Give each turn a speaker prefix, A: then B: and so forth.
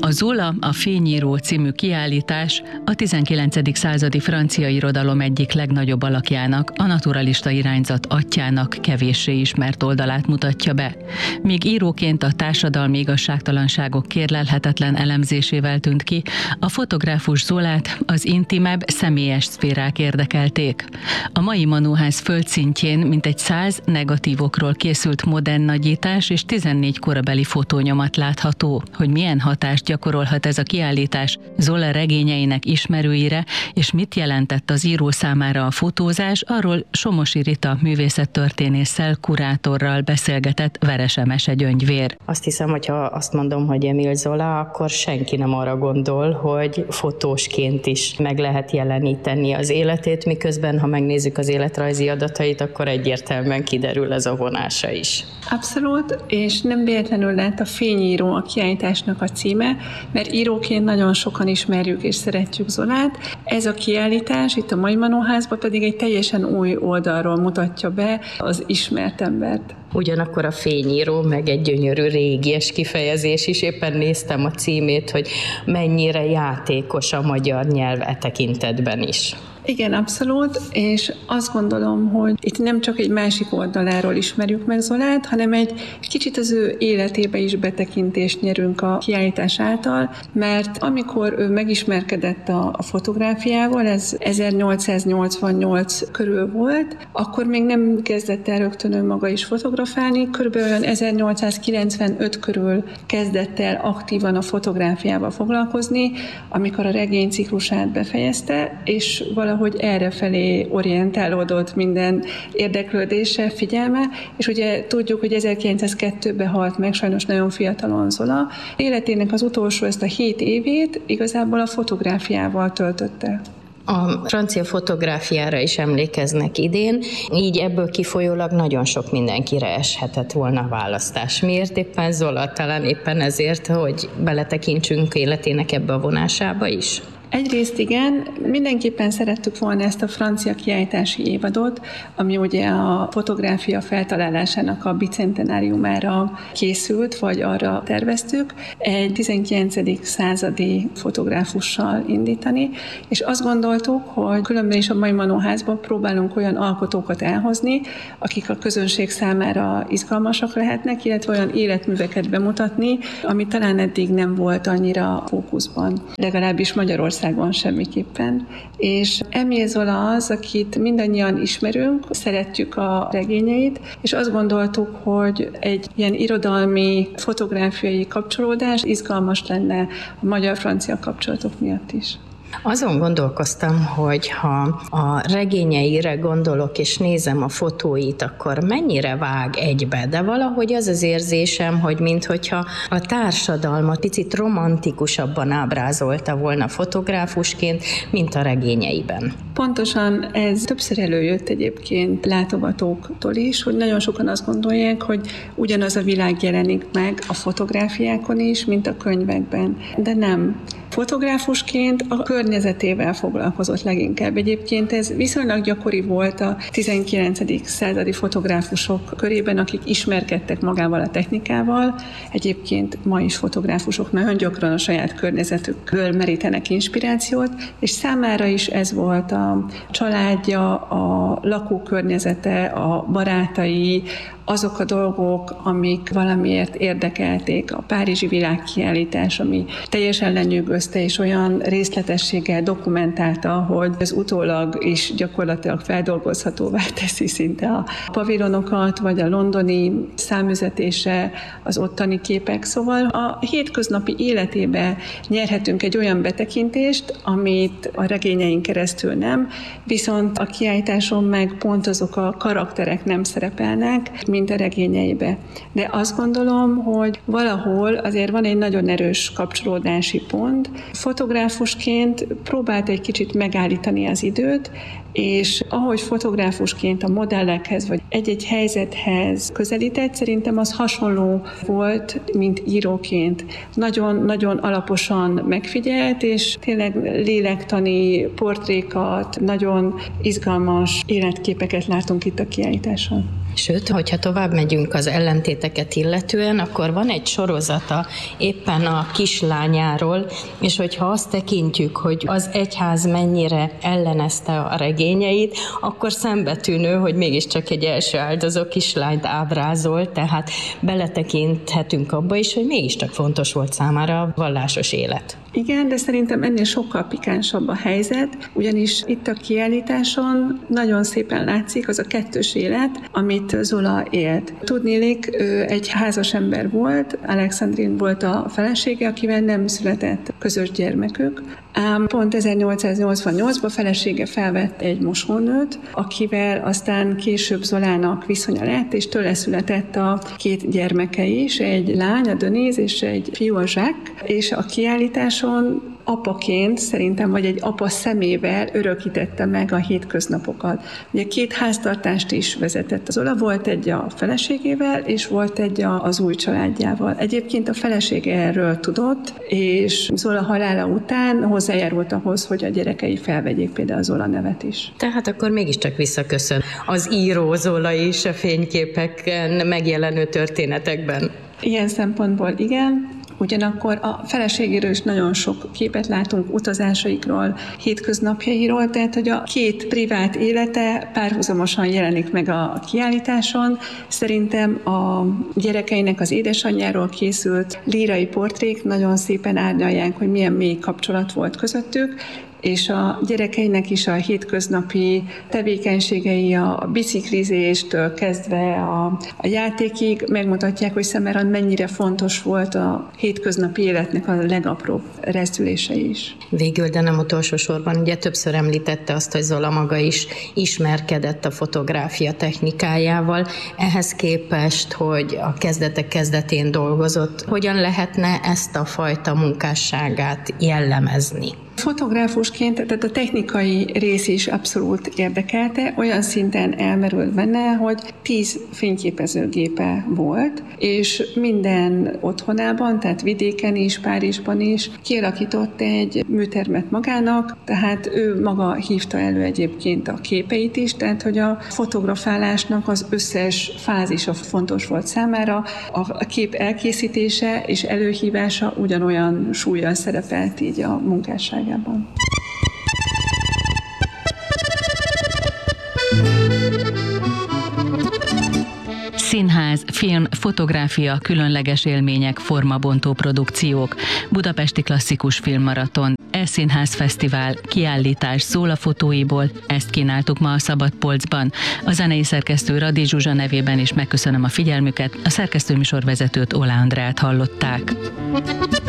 A: A Zola, a Fényíró című kiállítás a 19. századi francia irodalom egyik legnagyobb alakjának, a naturalista irányzat atyjának kevéssé ismert oldalát mutatja be. Míg íróként a társadalmi igazságtalanságok kérlelhetetlen elemzésével tűnt ki, a fotográfus Zolát az intimebb, személyes szférák érdekelték. A mai Manóház földszintjén mintegy 100 negatívokról készült modern nagyítás és 14 korabeli fotónyomat látható. Hogy milyen hatást gyakorolhat ez a kiállítás Zola regényeinek ismerőire, és mit jelentett az író számára a fotózás, arról Somosi Rita művészettörténésszel, kurátorral beszélgetett Veres Emese Gyöngyvér.
B: Azt hiszem, hogyha azt mondom, hogy Émile Zola, akkor senki nem arra gondol, hogy fotósként is meg lehet jeleníteni az életét, miközben, ha megnézzük az életrajzi adatait, akkor egyértelműen kiderül ez a vonása is.
C: Abszolút, és nem véletlenül lett a Fényíró a kiállításnak a címe, mert íróként nagyon sokan ismerjük és szeretjük Zolát. Ez a kiállítás itt a Mai Manóházban pedig egy teljesen új oldalról mutatja be az ismert embert.
B: Ugyanakkor a Fényíró meg egy gyönyörű régies kifejezés is, éppen néztem a címét, hogy mennyire játékos a magyar nyelv e tekintetben is.
C: Igen, abszolút, és azt gondolom, hogy itt nem csak egy másik oldaláról ismerjük meg Zolát, hanem egy kicsit az ő életébe is betekintést nyerünk a kiállítás által, mert amikor ő megismerkedett a fotográfiával, ez 1888 körül volt, akkor még nem kezdett el rögtön ő maga is fotografálni, körülbelül olyan 1895 körül kezdett el aktívan a fotográfiával foglalkozni, amikor a regényciklusát befejezte, és valahogy errefelé orientálódott minden érdeklődése, figyelme, és ugye tudjuk, hogy 1902-ben halt meg, sajnos nagyon fiatalon Zola. Életének az utolsó ezt a 7 évét igazából a fotográfiával töltötte.
B: A francia fotográfiára is emlékeznek idén, így ebből kifolyólag nagyon sok mindenkire eshetett volna a választás. Miért éppen Zola? Talán éppen ezért, hogy beletekintsünk életének ebbe a vonásába is?
C: Egyrészt igen, mindenképpen szerettük volna ezt a francia kiállítási évadot, ami ugye a fotográfia feltalálásának a bicentenáriumára készült, vagy arra terveztük, egy 19. századi fotográfussal indítani, és azt gondoltuk, hogy különben is a Mai Manóházban próbálunk olyan alkotókat elhozni, akik a közönség számára izgalmasak lehetnek, illetve olyan életműveket bemutatni, ami talán eddig nem volt annyira fókuszban, legalábbis Magyarországon semmiképpen. És Émile Zola az, akit mindannyian ismerünk, szeretjük a regényeit, és azt gondoltuk, hogy egy ilyen irodalmi, fotográfiai kapcsolódás izgalmas lenne a magyar-francia kapcsolatok miatt is.
B: Azon gondolkoztam, hogy ha a regényeire gondolok és nézem a fotóit, akkor mennyire vág egybe, de valahogy az az érzésem, hogy minthogyha a társadalmat picit romantikusabban ábrázolta volna fotográfusként, mint a regényeiben.
C: Pontosan ez többször előjött egyébként látogatóktól is, hogy nagyon sokan azt gondolják, hogy ugyanaz a világ jelenik meg a fotográfiákon is, mint a könyvekben. De nem. Fotográfusként a környezetével foglalkozott leginkább. Egyébként ez viszonylag gyakori volt a 19. századi fotográfusok körében, akik ismerkedtek magával a technikával. Egyébként ma is fotográfusok nagyon gyakran a saját környezetükből merítenek inspirációt, és számára is ez volt a családja, a lakókörnyezete, a barátai, azok a dolgok, amik valamiért érdekelték, a Párizsi világkiállítás, ami teljesen lenyűgözte és olyan részletességgel dokumentálta, hogy az utólag is gyakorlatilag feldolgozhatóvá teszi szinte a pavilonokat, vagy a londoni számüzetése, az ottani képek. Szóval a hétköznapi életébe nyerhetünk egy olyan betekintést, amit a regényeink keresztül nem, viszont a kiállításon meg pont azok a karakterek nem szerepelnek, mint a regényeibe. De azt gondolom, hogy valahol azért van egy nagyon erős kapcsolódási pont. Fotográfusként próbált egy kicsit megállítani az időt, és ahogy fotográfusként a modellekhez, vagy egy-egy helyzethez közelített, szerintem az hasonló volt, mint íróként. Nagyon-nagyon alaposan megfigyelt, és tényleg lélektani portrékat, nagyon izgalmas életképeket látunk itt a kiállításon.
B: Sőt, hogyha tovább megyünk az ellentéteket illetően, akkor van egy sorozata éppen a kislányáról, és hogyha azt tekintjük, hogy az egyház mennyire ellenezte a regényeit, akkor szembetűnő, hogy mégiscsak egy első áldozó kislányt ábrázol, tehát beletekinthetünk abba is, hogy mégiscsak fontos volt számára a vallásos élet.
C: Igen, de szerintem ennél sokkal pikánsabb a helyzet, ugyanis itt a kiállításon nagyon szépen látszik az a kettős élet, amit Zola élt. Tudniillik, ő egy házas ember volt, Alexandrine volt a felesége, akivel nem született közös gyermekük, ám pont 1888-ban felesége felvett egy mosónőt, akivel aztán később Zolának viszonya lett, és tőle született a 2 gyermeke is, egy lány, a Denise, és egy fiú, a Jacques, és a kiállításon apaként szerintem, vagy egy apa szemével örökítette meg a hétköznapokat. Ugye 2 háztartást is vezetett az Zola, volt egy a feleségével, és volt egy az új családjával. Egyébként a felesége erről tudott, és Zola halála után hozzájárult ahhoz, hogy a gyerekei felvegyék például a Zola nevet is.
B: Tehát akkor mégiscsak visszaköszön az író Zola is a fényképeken megjelenő történetekben.
C: Ilyen szempontból igen. Ugyanakkor a feleségéről is nagyon sok képet látunk, utazásaikról, hétköznapjairól, tehát hogy a 2 privát élete párhuzamosan jelenik meg a kiállításon. Szerintem a gyerekeinek az édesanyjáról készült lírai portrék nagyon szépen árnyalják, hogy milyen mély kapcsolat volt közöttük, és a gyerekeinek is a hétköznapi tevékenységei, a biciklizéstől kezdve a játékig megmutatják, hogy Semeran mennyire fontos volt a hétköznapi életnek a legapróbb rezdülése is.
B: Végül, de nem utolsó sorban, ugye többször említette azt, hogy Zola maga is ismerkedett a fotográfia technikájával. Ehhez képest, hogy a kezdetek kezdetén dolgozott, hogyan lehetne ezt a fajta munkásságát jellemezni?
C: Fotográfusként, tehát a technikai rész is abszolút érdekelte, olyan szinten elmerült benne, hogy 10 fényképezőgépe volt, és minden otthonában, tehát vidéken is, Párizsban is kialakított egy műtermet magának, tehát ő maga hívta elő egyébként a képeit is, tehát hogy a fotografálásnak az összes fázisa fontos volt számára, a kép elkészítése és előhívása ugyanolyan súllyal szerepelt így a munkásságában.
A: Színház, film, fotográfia, különleges élmények, formabontó produkciók, Budapesti Klasszikus Filmmaraton, E-Színház Fesztivál, kiállítás Zola fotóiból, ezt kínáltuk ma a Szabad Polcban. A zenei szerkesztő Radi Zsuzsa nevében is megköszönöm a figyelmüket, a szerkesztőműsorvezetőt, Oláh Andreát hallották.